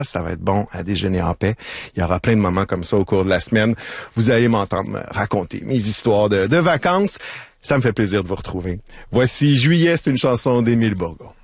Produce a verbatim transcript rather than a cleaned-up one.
Ça va être bon à déjeuner en paix. Il y aura plein de moments comme ça au cours de la semaine. Vous allez m'entendre me raconter mes histoires de, de vacances. Ça me fait plaisir de vous retrouver. Voici Juillet, c'est une chanson d'Émile Bourgault.